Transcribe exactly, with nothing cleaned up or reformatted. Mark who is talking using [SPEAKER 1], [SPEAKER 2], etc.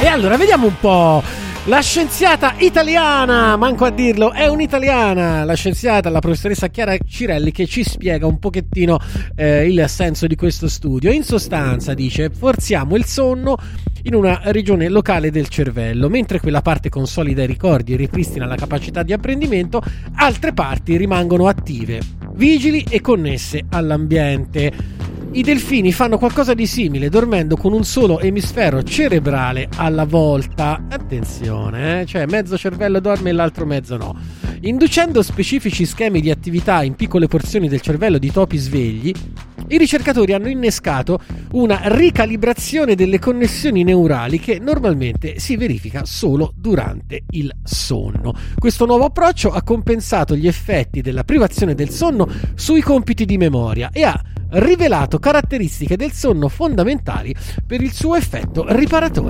[SPEAKER 1] E allora vediamo un po'. La scienziata italiana, manco a dirlo, è un'italiana, la scienziata, la professoressa Chiara Cirelli, che ci spiega un pochettino eh, il senso di questo studio. In sostanza dice: forziamo il sonno in una regione locale del cervello, mentre quella parte consolida i ricordi e ripristina la capacità di apprendimento, altre parti rimangono attive, vigili e connesse all'ambiente. I delfini fanno qualcosa di simile, dormendo con un solo emisfero cerebrale alla volta. Attenzione, eh? Cioè mezzo cervello dorme e l'altro mezzo no. Inducendo specifici schemi di attività in piccole porzioni del cervello di topi svegli, i ricercatori hanno innescato una ricalibrazione delle connessioni neurali che normalmente si verifica solo durante il sonno. Questo nuovo approccio ha compensato gli effetti della privazione del sonno sui compiti di memoria e ha rivelato caratteristiche del sonno fondamentali per il suo effetto riparatore.